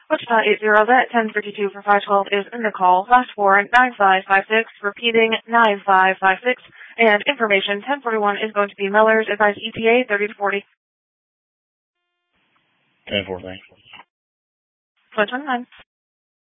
Wichita 80, that 1052 for 512 is in the call. Last 4, 9556, repeating 9556. And information 1041 is going to be Mellors, advise ETA 30 to 40. 10-4, thanks. 29.